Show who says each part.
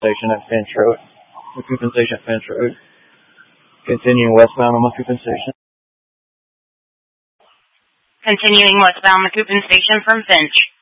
Speaker 1: station at Finch Road. Macoupin Station at Finch Road. Continuing westbound on Macoupin Station.
Speaker 2: Continuing westbound Macoupin Station from Finch.